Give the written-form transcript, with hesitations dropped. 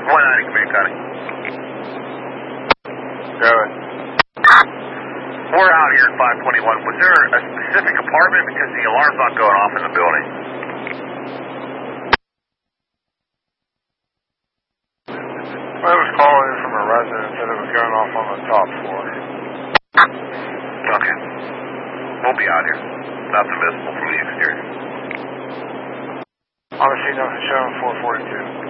190, Command County. Go ahead. We're out here at 521. Was there a specific apartment because the alarm's not going off in the building? I was calling in from a resident that it was going off on the top floor. Okay. We'll be out here. Nothing visible from the exterior. Honestly, nothing showing 442.